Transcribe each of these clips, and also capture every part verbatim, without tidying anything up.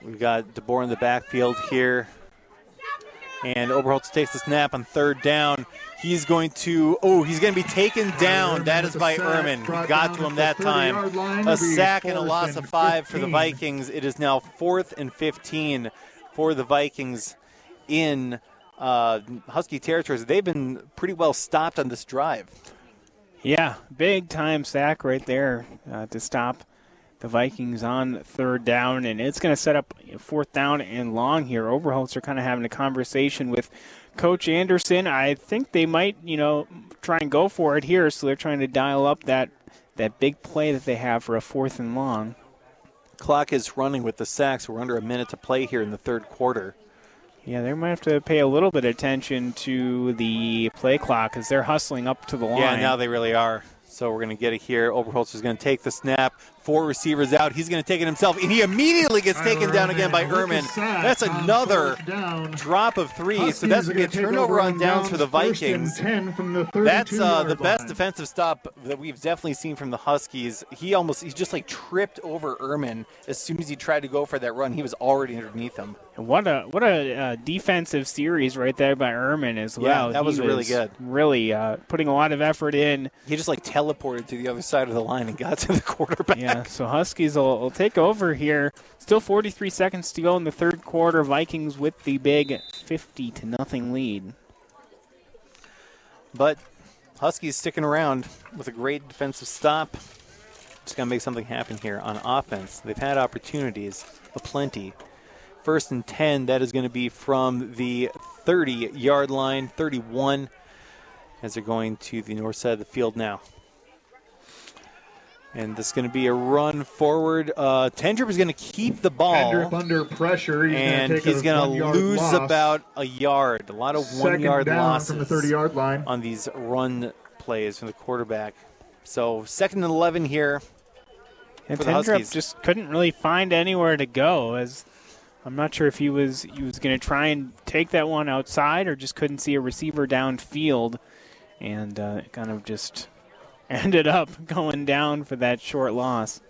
We've got DeBoer in the backfield here. And Oberholtz takes the snap on third down. He's going to, oh, he's going to be taken down. That is by Ehrman. He got to him that time. A sack and a loss of five for the Vikings. It is now fourth and fifteen for the Vikings in uh, Husky territories. They've been pretty well stopped on this drive. Yeah, big time sack right there uh, to stop the Vikings on third down, and it's going to set up fourth down and long here. Oberholtz are kind of having a conversation with Coach Anderson. I think they might, you know, try and go for it here, so they're trying to dial up that, that big play that they have for a fourth and long. Clock is running with the sacks. We're under a minute to play here in the third quarter. Yeah, they might have to pay a little bit of attention to the play clock as they're hustling up to the line. Yeah, now they really are. So we're going to get it here. Oberholtz is going to take the snap. Four receivers out. He's going to take it himself, and he immediately gets taken down again by Ehrman. That's another drop of three. So that's going to be a turnover on downs for the Vikings. That's uh, the best defensive stop that we've definitely seen from the Huskies. He almost, he just like tripped over Ehrman as soon as he tried to go for that run. He was already underneath him. What a what a uh, defensive series right there by Ehrman as well. Yeah, that was, was really good. Really uh, putting a lot of effort in. He just like teleported to the other side of the line and got to the quarterback. Yeah, so Huskies will, will take over here. Still forty-three seconds to go in the third quarter. Vikings with the big fifty to nothing lead. But Huskies sticking around with a great defensive stop. Just got to make something happen here on offense. They've had opportunities aplenty. First and ten, that is going to be from the thirty-yard line, thirty-one, as they're going to the north side of the field now. And this is going to be a run forward. Uh, Tendrip is going to keep the ball. Tendrip under pressure. He's and gonna take he's going to lose loss. about a yard. A lot of Second one-yard down losses from the thirty-yard line on these run plays from the quarterback. So second and eleven here and for the Tendrip Huskies. Just couldn't really find anywhere to go. As I'm not sure if he was he was going to try and take that one outside or just couldn't see a receiver downfield, and uh, kind of just ended up going down for that short loss.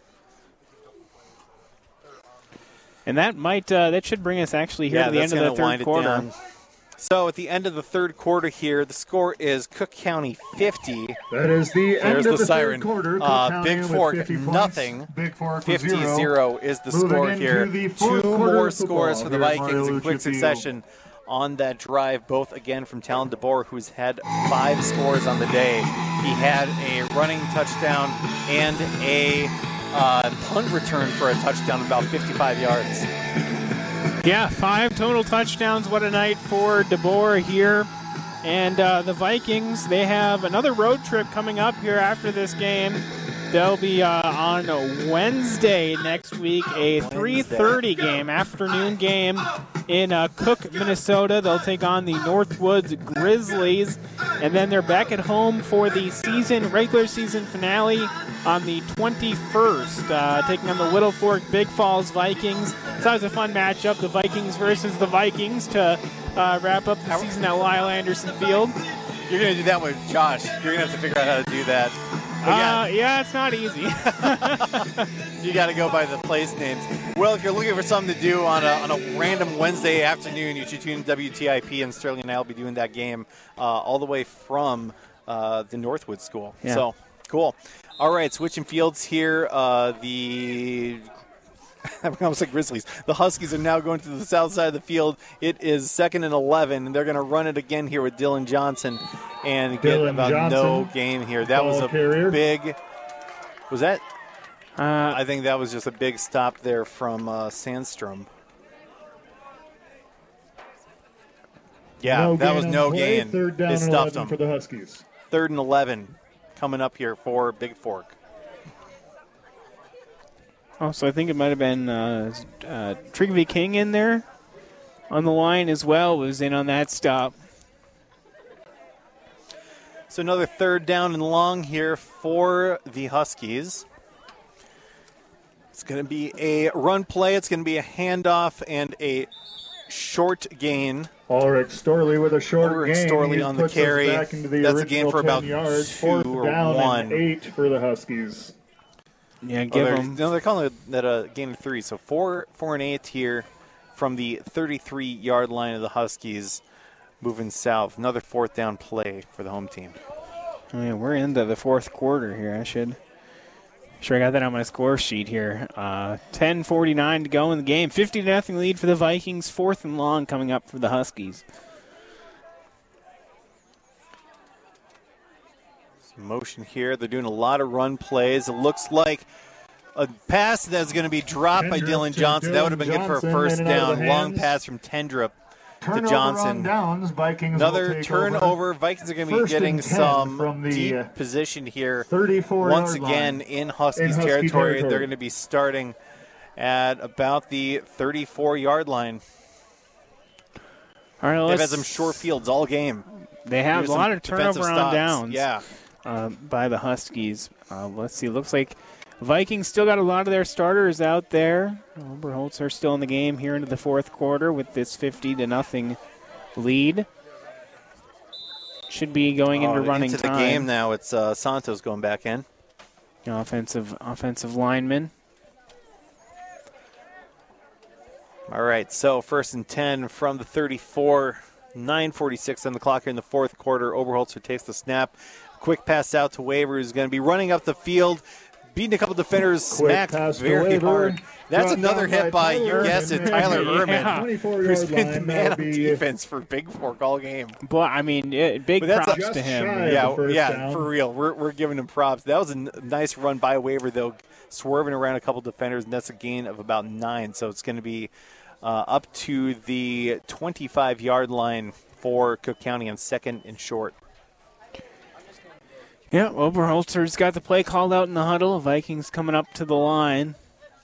And that might uh, that should bring us actually here yeah, to the end of the third quarter. So at the end of the third quarter here, the score is Cook County fifty. That is the end There's of the, the siren. third quarter. Cook Uh, County Big Fork, with fifty nothing. Points. Big Fork fifty zero. zero is the Moving score into here. the Two fourth more quarter scores football for the here at Vikings Mario in quick Lucci Field. succession on that drive, both again from Talon DeBoer, who's had five scores on the day. He had a running touchdown and a uh, punt return for a touchdown, about fifty-five yards. Yeah, five total touchdowns. What a night for DeBoer here. And uh, the Vikings, they have another road trip coming up here after this game. They'll be uh, on Wednesday next week, a three thirty game, afternoon game in uh, Cook, Minnesota. They'll take on the Northwoods Grizzlies. And then they're back at home for the season regular season finale on the twenty-first, uh, taking on the Little Fork Big Falls Vikings. It's always a fun matchup, the Vikings versus the Vikings, to uh, wrap up the season at Lyle Anderson Field. You're going to do that with Josh. You're going to have to figure out how to do that. Uh, yeah, it's not easy. You got to go by the place names. Well, if you're looking for something to do on a, on a random Wednesday afternoon, you should tune in to W T I P, and Sterling and I will be doing that game uh, all the way from uh, the Northwood School. Yeah. So, cool. All right, switching fields here. Uh, the I almost like Grizzlies. The Huskies are now going to the south side of the field. It is second and eleven, and they're going to run it again here with Dylan Johnson and get Dylan about Johnson, no gain here. That was a carrier. big – was that – Uh, I think that was just a big stop there from uh, Sandstrom. Yeah, No that gain was on no play. gain. Third down They and stuffed eleven them. for the Huskies. Third and eleven coming up here for Big Fork. oh, so I think it might have been uh, uh, Trigby King in there on the line as well, was in on that stop. So another third down and long here for the Huskies. It's going to be a run play. It's going to be a handoff and a short gain. Ulrich Storley with a short Ulrich gain. Storley He on the puts us carry. back into the That's a gain original for ten about yards. two Fourth or down one. and eight for the Huskies. Yeah, give oh, they're, them. No, they're calling it that a gain of three. So four, four and eight here from the thirty-three-yard line of the Huskies, moving south. Another fourth down play for the home team. Oh, yeah, we're into the fourth quarter here. I should sure I got that on my score sheet here. Uh, ten forty-nine to go in the game. fifty to nothing lead for the Vikings. Fourth and long coming up for the Huskies. Motion here. They're doing a lot of run plays. It looks like a pass that's going to be dropped by Dylan Johnson. That would have been good for a first down. Long pass from Tendrup to Johnson. Downs, Vikings Another turnover. Vikings are going to be getting some deep position here. Once again in Huskies territory. They're going to be starting at about the thirty-four-yard line. All right, They've had some short fields all game. They have a lot of turnover on downs. Yeah. Uh, by the Huskies. Uh, let's see. Looks like Vikings still got a lot of their starters out there. Oberholzer still in the game here into the fourth quarter with this fifty to nothing lead. Should be going into oh, running into the time. game now. It's uh, Santos going back in. Offensive offensive lineman. All right. So first and ten from the thirty-four. nine forty-six on the clock here in the fourth quarter. Oberholzer takes the snap. Quick pass out to Waver, who's going to be running up the field, beating a couple defenders, smacked very hard. That's another hit by, you guessed it, Tyler Ehrman, who's been the man on defense for Big Fork all game. But, I mean, it, big props to him. Yeah, yeah, for real. We're, we're giving him props. That was a n- nice run by Waver, though, swerving around a couple defenders, and that's a gain of about nine. So it's going to be uh, up to the twenty-five-yard line for Cook County on second and short. Yeah, Oberholzer's got the play called out in the huddle. Vikings coming up to the line.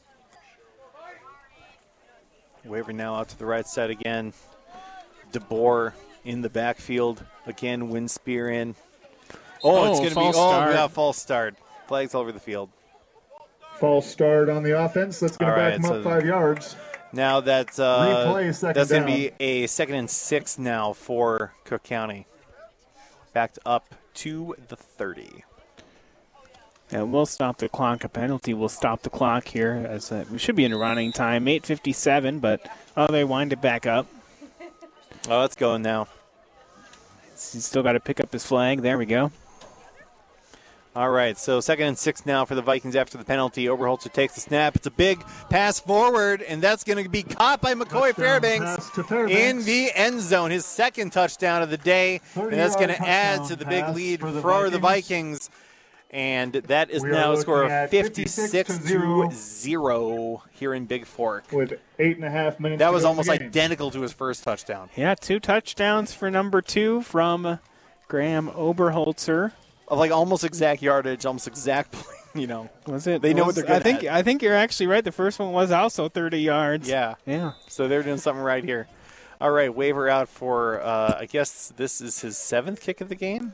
Waver now out to the right side again. DeBoer in the backfield. Again, wind spear in. Oh, Oh, it's going to be, false oh, start. yeah, false start. Flags all over the field. False start on the offense. That's going All to right, back them so up five yards. Now that's, uh, Replay, second that's going to down. be a second and six now for Cook County. Backed up to the thirty. Yeah, we'll stop the clock. A penalty will stop the clock here. As uh, we should be in running time. eight fifty-seven, but oh, they wind it back up. Oh, it's going now. He's still got to pick up his flag. There we go. All right, so second and six now for the Vikings after the penalty. Oberholzer takes the snap. It's a big pass forward, and that's going to be caught by McCoy Fairbanks, Fairbanks in the end zone. His second touchdown of the day, and that's going to add to the big lead for the, for the Vikings. And that is We are now a score looking of at fifty-six to zero here in Big Fork. With eight and a half minutes That to was go in almost the game. identical to his first touchdown. Yeah, two touchdowns for number two from Graham Oberholzer. Of like almost exact yardage, almost exact, you know. Was it? They know was, what they're good I think at. I think you're actually right. The first one was also thirty yards. Yeah. Yeah. So they're doing something right here. All right, Waver out for, uh, I guess this is his seventh kick of the game?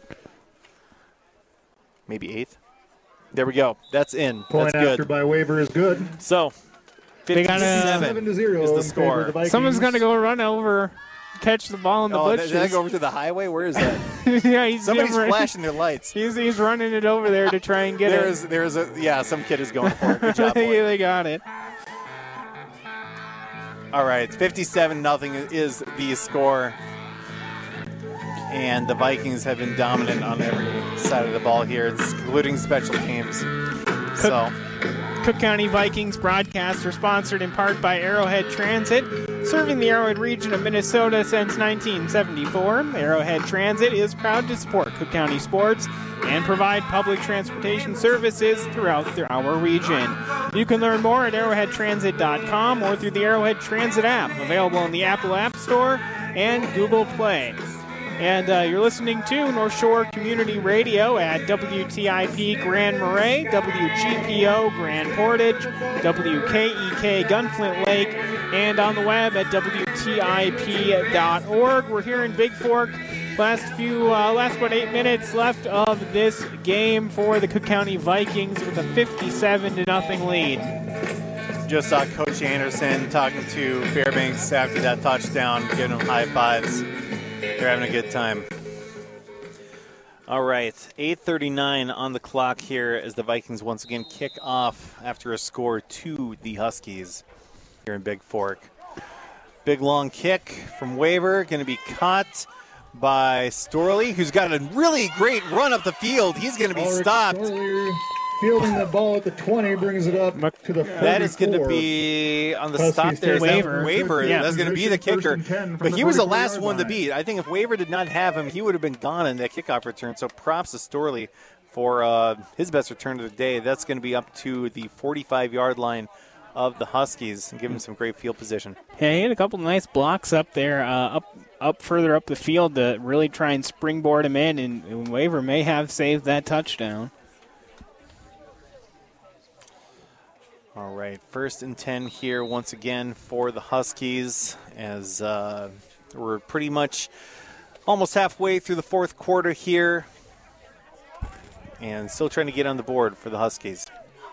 Maybe eighth? There we go. That's in. Point That's after good. by waiver is good. So, They gotta- fifty-seven Seven to zero is in the favor score. of the Vikings. Someone's going to go run over, catch the ball in the Oh, did bushes. did I go over to the highway? Where is that? yeah, he's Somebody's never- flashing their lights. He's, he's running it over there to try and get There it. is, there is a, yeah, some kid is going for it. Good job, yeah, boy. they got it. All right, fifty-seven nothing is the score. And the Vikings have been dominant on every side of the ball here, including special teams. So, Cook County Vikings broadcasts are sponsored in part by Arrowhead Transit, serving the Arrowhead region of Minnesota since nineteen seventy-four. Arrowhead Transit is proud to support Cook County sports and provide public transportation services throughout the, our region. You can learn more at arrowhead transit dot com or through the Arrowhead Transit app, available in the Apple App Store and Google Play. And uh, you're listening to North Shore Community Radio at W T I P Grand Marais, W G P O Grand Portage, W K E K Gunflint Lake, and on the web at W T I P dot org. We're here in Big Fork. Last few, uh, last about eight minutes left of this game for the Cook County Vikings with a fifty-seven to nothing lead. just saw Coach Anderson talking to Fairbanks after that touchdown, giving him high fives. They're having a good time. All right, eight thirty-nine on the clock here as the Vikings once again kick off after a score to the Huskies here in Big Fork. Big long kick from Waver, going to be caught by Storley, who's got a really great run up the field. He's going to be Ulrich stopped. Storley fielding the ball at the twenty, brings it up to the forty-four. That is going to be on the Huskies stop there. Is that Waver. Waver. Yeah. That's going to be the First kicker. and ten from But the he was the forty-four last yard one to line. beat. I think if Waver did not have him, he would have been gone in that kickoff return. So props to Storley for uh, his best return of the day. That's going to be up to the forty-five-yard line of the Huskies and give him some great field position. Yeah, he had a couple nice blocks up there, uh, up up further up the field to really try and springboard him in, and, and Waver may have saved that touchdown. All right, first and ten here once again for the Huskies as uh, we're pretty much almost halfway through the fourth quarter here and still trying to get on the board for the Huskies.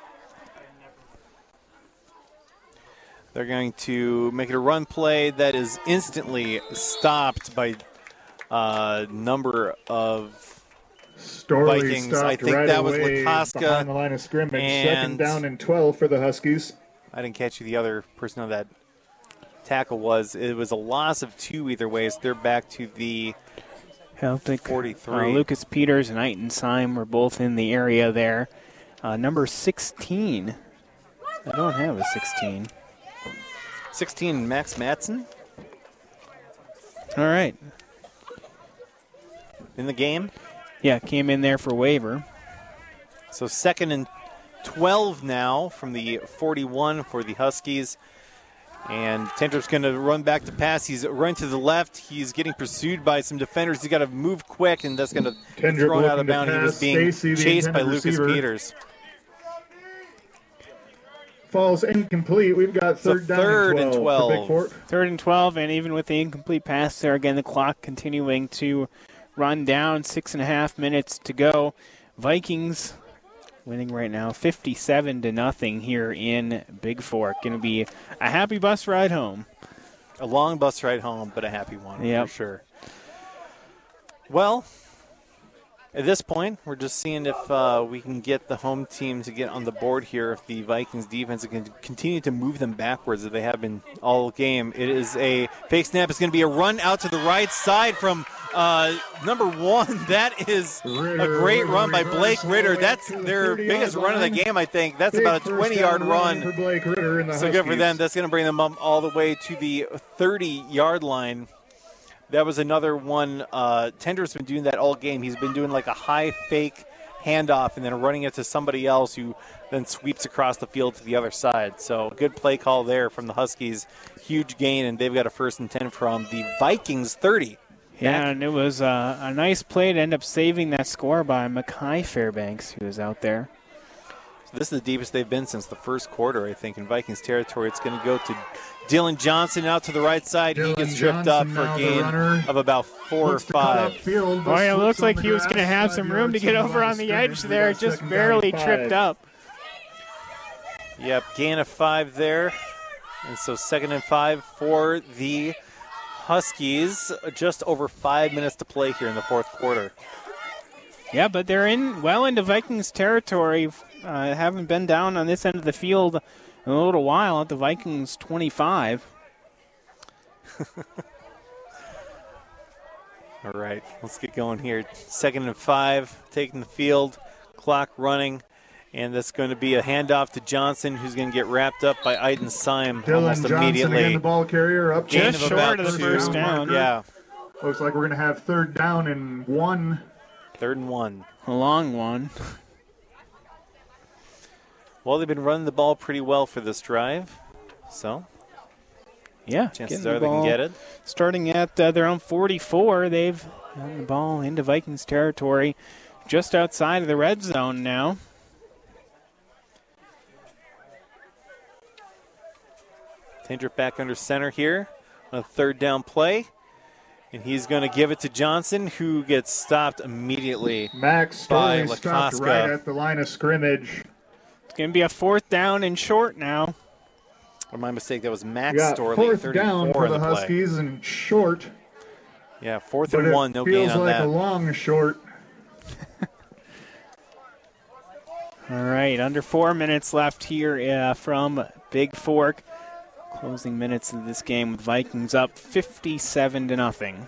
They're going to make it a run play that is instantly stopped by a number of Storley Vikings. stopped I think right that was away Lakoska behind the line of scrimmage. and- Second down and twelve for the Huskies. I didn't catch who the other person on that tackle was. It was a loss of two either way, so they're back to the Celtic, forty-three. Uh, Lucas Peters and Eitan Syme were both in the area there. Uh, number sixteen. I don't have a sixteen. sixteen, Max Madsen All right. in the game. Yeah, came in there for Waver. So second and twelve now from the forty-one for the Huskies. And Tendrup's going to run back to pass. He's running to the left. He's getting pursued by some defenders. He's got to move quick, and that's going to be Tendrup thrown out of looking to bounds. He was pass. being Stacy, the chased by intended Lucas receiver. Peters. Falls incomplete. We've got So third down third and and twelve, twelve. for Big Fork. Third and twelve, and even with the incomplete pass there, again, the clock continuing to run down. Six and a half minutes to go. Vikings winning right now, fifty-seven to nothing here in Big Fork. Going to be a happy bus ride home. A long bus ride home, but a happy one Yep. for sure. Well, at this point, we're just seeing if uh, we can get the home team to get on the board here. If the Vikings defense can continue to move them backwards, as they have been all game. It is a fake snap. It's going to be a run out to the right side from uh, number one. That is Ritter, a great run by reverse Blake all the Ritter. way That's to the their thirty-yard biggest run of the line. game, I think. That's Big about a first twenty-yard down run. for Blake Ritter and the So good for Huskies. them. That's going to bring them up all the way to the thirty-yard line. That was another one. Uh, Tender's been doing that all game. He's been doing like a high fake handoff and then running it to somebody else who then sweeps across the field to the other side. So good play call there from the Huskies. Huge gain, and they've got a first and ten from the Vikings thirty. Yeah, and it was uh, a nice play to end up saving that score by Mackay Fairbanks, who was out there. So this is the deepest they've been since the first quarter, I think, in Vikings territory. It's going to go to Dylan Johnson out to the right side. Dylan he gets tripped Johnson up for now a the gain runner. of about four Looks or to cut five. upfield, but Boy, it slips looks on like the he was grass, going to have five some room to yards get from over line on the scrimmage. edge We there, got just second down and barely five. tripped up. Yep, gain of five there. And so second and five for the Huskies. Just over five minutes to play here in the fourth quarter. Yeah, but they're in well into Vikings territory. Uh, haven't been down on this end of the field in a little while at the Vikings twenty-five. All right, let's get going here. Second and five, taking the field, clock running, and that's going to be a handoff to Johnson, who's going to get wrapped up by Eitan Syme Dylan almost Johnson immediately. again, the ball carrier up Gain Just of short about of the two. first down. Yeah, Looks like we're going to have third down and one. third and one. A long one. Well, they've been running the ball pretty well for this drive, so Yeah, chances getting the are they can ball. get it. Starting at uh, their own forty-four, they've gotten the ball into Vikings territory just outside of the red zone now. Tendrick back under center here on a third down play. And he's going to give it to Johnson, who gets stopped immediately. Max By Storley stopped Lakoska. right at the line of scrimmage. It's going to be a fourth down and short now. Or my mistake, that was We Max got Storley, fourth thirty-four down for in the the play. Huskies and short. Yeah, fourth But and it one, no feels gain on like that. a long short. All right, under four minutes left here uh, from Big Fork. Closing minutes of this game with Vikings up fifty-seven to nothing.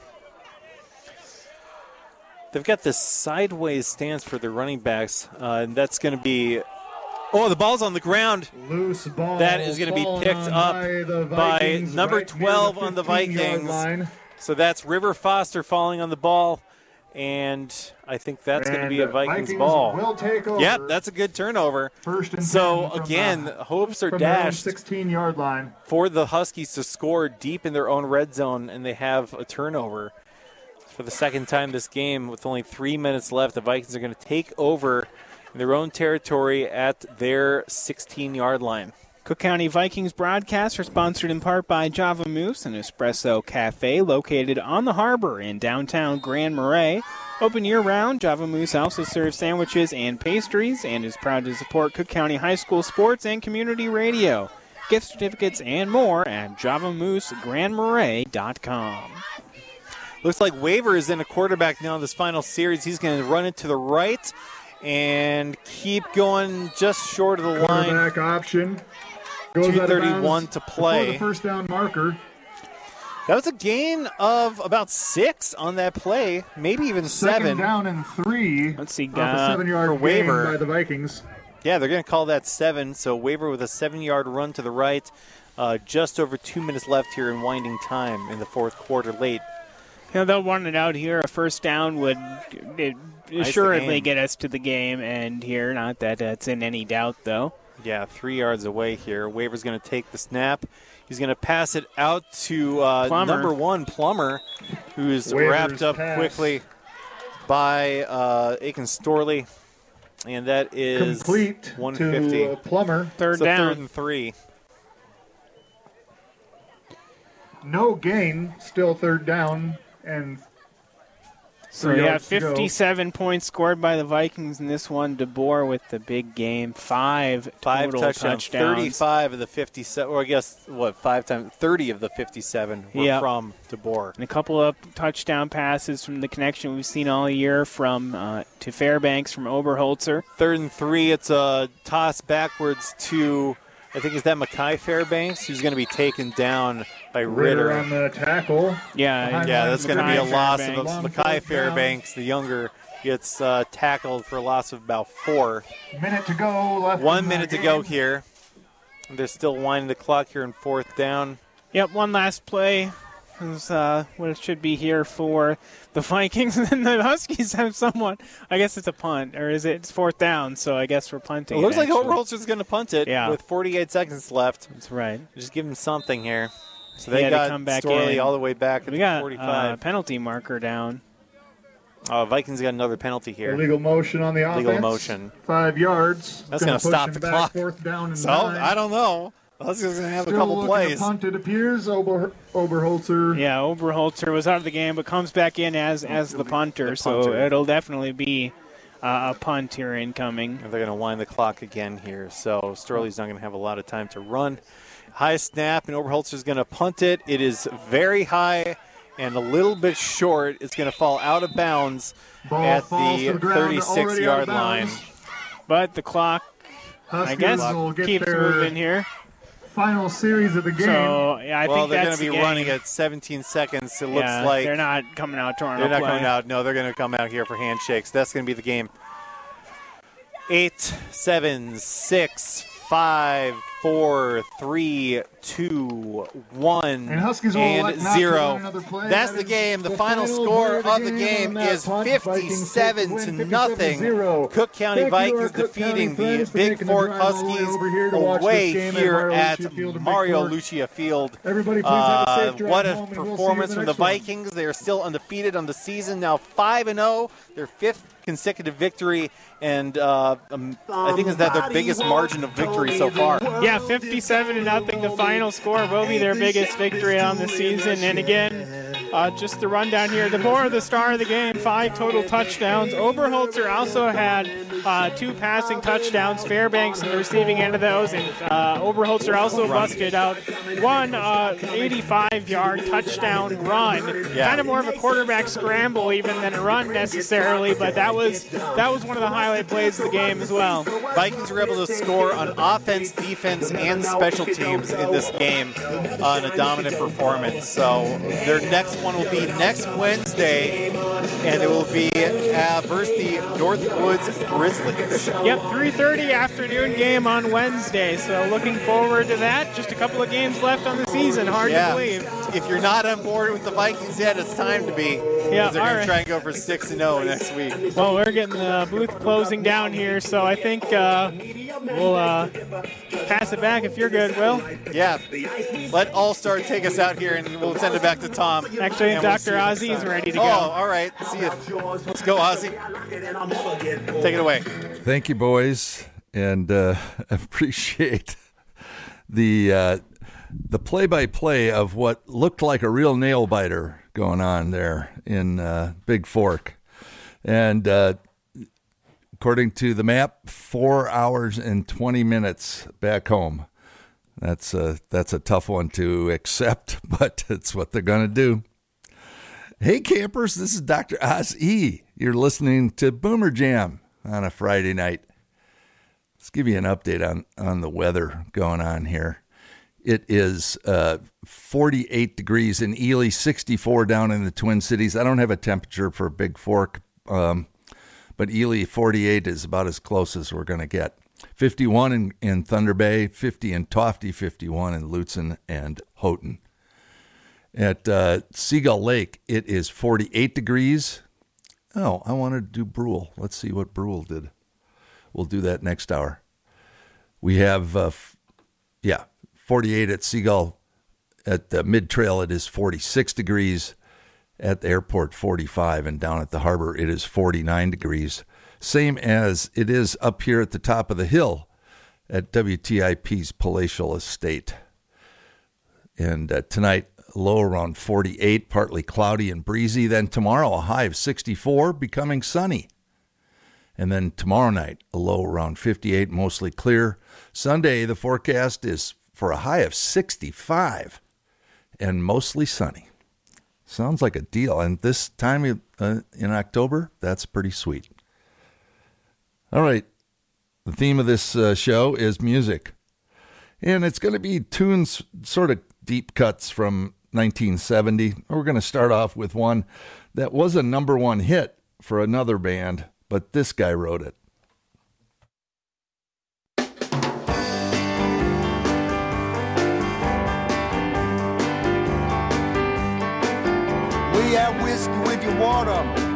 They've got this sideways stance for their running backs, uh, and that's going to be. Oh, the ball's on the ground. Loose ball. That is going to be picked up by, by number right twelve the on the Vikings. So that's River Foster falling on the ball, and I think that's going to be a Vikings, Vikings ball. Will take over. Yep, that's a good turnover. First and so ten again, from, uh, hopes are from their own dashed sixteen-yard line for the Huskies to score deep in their own red zone, and they have a turnover. For the second time this game, with only three minutes left, the Vikings are going to take over in their own territory at their sixteen-yard line. Cook County Vikings broadcasts are sponsored in part by Java Moose, an espresso cafe located on the harbor in downtown Grand Marais. Open year-round, Java Moose also serves sandwiches and pastries and is proud to support Cook County High School sports and community radio. Gift certificates and more at java moose grand marais dot com. Looks like Waver is in a quarterback now in this final series. He's going to run it to the right and keep going just short of the line. Quarterback option. Goes two thirty-one to play. The first down marker. That was a gain of about six on that play, maybe even Second seven. down and three. Let's see, off a uh, seven-yard for gain Waver. by the Vikings. Yeah, they're going to call that seven. So Waver with a seven-yard run to the right. Uh, just over two minutes left here in winding time in the fourth quarter late. You know, they'll run it out here. A first down would it, assuredly get us to the game end here. Not that that's in any doubt, though. Yeah, three yards away here. Waver's going to take the snap. He's going to pass it out to uh, number one, Plummer, who's Waver's wrapped up pass. quickly by uh, Aiken Storley. And that is Complete one fifty. to uh, Plummer. Third so down. Third and three. No gain. Still third down. And So, three yeah, yards to go. fifty-seven points scored by the Vikings in this one. DeBoer with the big game. Five, Five total touchdowns, touchdowns. thirty-five of the fifty-seven, or I guess, what, five times, thirty of the fifty-seven were Yep. from DeBoer. And a couple of touchdown passes from the connection we've seen all year from uh, to Fairbanks from Oberholzer. Third and three, it's a toss backwards to, I think, is that Mackay Fairbanks, who's going to be taken down by Ritter. Ritter on the tackle. Yeah, Behind Yeah, that's going to be a Mackay loss of Fairbanks. a, Mackay Fairbanks, the younger, gets uh, tackled for a loss of about four. Minute to go left. One in the minute to go game. here. They're still winding the clock here in fourth down. Yep, one last play is uh, what it should be here for the Vikings. And the Huskies have someone, I guess it's a punt, or is it it's fourth down, so I guess we're punting. It looks like actually. Oberholzer's going to punt it Yeah. with forty-eight seconds left. That's right. Just give him something here. So He they had to got come back Storley in. all the way back at We the got forty-five. a penalty marker down. Uh, Vikings got another penalty here. Illegal motion on the offense. Legal motion. Five yards. That's Gonna going to push stop him the back, clock. Fourth down and So, nine. I don't know. Huskies going to have Still a couple looking plays. to punt, it appears. Ober, Oberholzer. Yeah, Oberholzer was out of the game, but comes back in as as the punter, The so punter. it'll definitely be uh, a punt here incoming. And they're going to wind the clock again here. So Storley's not going to have a lot of time to run. High snap, and Oberholzer's going to punt it. It is very high and a little bit short. It's going to fall out of bounds Ball at falls to the the ground, already out thirty-six-yard of line. bounds. But the clock, Huskies I guess, will get keeps their moving here. final series of the game. So yeah, I well, think they're that's going to be the game. running at seventeen seconds. It looks yeah, like they're not coming out to run they're a not play. coming out. No, they're going to come out here for handshakes. That's going to be the game. Eight, seven, six, five, four, three, two, one, And Huskies will and elect not to zero. run another play. That's That the is game. The, the final final score play of the game on that is punt. fifty-seven Vikings to take the win, nothing. fifty-seven zero. Cook County Thank you, our Vikings Cook defeating County friends, the for Big making the Fork drive all the way Huskies over here to watch away this game here Mario at Lucia Field in Big Mario Fork. Lucia Field. Everybody, please have a Uh, safe drive what a home, and we'll see you performance in from the the next one. Vikings. They are still undefeated on the season, now five and oh, their fifth consecutive victory, and uh, um, I think is that their biggest margin of victory so far. Yeah, fifty-seven to nothing. The final score will be their biggest victory on the season. And again, Uh, just the rundown here. DeBoer, the star of the game, five total touchdowns. Oberholzer also had uh, two passing touchdowns. Fairbanks in the receiving end of those, and uh, Oberholzer also busted out one uh, eighty-five-yard touchdown run. Yeah. Kind of more of a quarterback scramble even than a run necessarily, but that was that was one of the highlight plays of the game as well. Vikings were able to score on offense, defense, and special teams in this game on a dominant performance. So their next one will be next Wednesday, and it will be uh, versus the Northwoods Grizzlies. Yep, three thirty afternoon game on Wednesday. So looking forward to that. Just a couple of games left on the season. Hard yeah. to believe. If you're not on board with the Vikings yet, it's time to be. Yeah, they're all going right. to try and go for six and zero next week. Well, we're getting the booth closing down here, so I think uh, we'll uh, pass it back if you're good, Will. Yeah. Let All-Star take us out here, and we'll send it back to Tom. Actually, And we'll Doctor see you next Ozzy's time. ready to Oh, go. all right. See you. Let's go, Ozzy. Take it away. Thank you, boys, and uh, appreciate the uh, the play-by-play of what looked like a real nail-biter going on there in uh, Big Fork. And uh, according to the map, four hours and twenty minutes back home. That's a, that's a tough one to accept, but it's what they're going to do. Hey, campers, this is Doctor Oz E. You're listening to Boomer Jam on a Friday night. Let's give you an update on, on the weather going on here. It is uh, forty-eight degrees in Ely, sixty-four down in the Twin Cities. I don't have a temperature for Big Fork, um, but Ely, forty-eight is about as close as we're going to get. fifty-one in, in Thunder Bay, fifty in Tofty, fifty-one in Lutsen and Houghton. At uh, Seagull Lake, it is forty-eight degrees. Oh, I wanted to do Brule. Let's see what Brule did. We'll do that next hour. We have, uh, f- yeah, forty-eight at Seagull. At the Mid-Trail, it is forty-six degrees. At the airport, forty-five. And down at the harbor, it is forty-nine degrees. Same as it is up here at the top of the hill at W T I P's Palatial Estate. And uh, tonight, low around forty-eight, partly cloudy and breezy. Then tomorrow, a high of sixty-four, becoming sunny. And then tomorrow night, a low around fifty-eight, mostly clear. Sunday, the forecast is for a high of sixty-five and mostly sunny. Sounds like a deal. And this time uh, in October, that's pretty sweet. All right. The theme of this uh, show is music. And it's going to be tunes, sort of deep cuts from nineteen seventy. We're going to start off with one that was a number one hit for another band, but this guy wrote it. We have whiskey with your water.